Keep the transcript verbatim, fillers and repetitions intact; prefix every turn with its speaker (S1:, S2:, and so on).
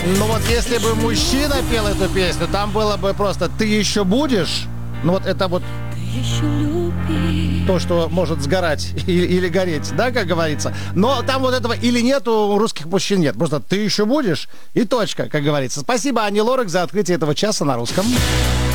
S1: Ну вот если бы мужчина пел эту песню, там было бы просто «Ты еще будешь?» Ну вот это вот то, что может сгорать или, или гореть, да, как говорится. Но там вот этого или нету, у русских мужчин нет. Просто «Ты еще будешь?» и точка, как говорится. Спасибо Ане Лорак за открытие этого часа на русском.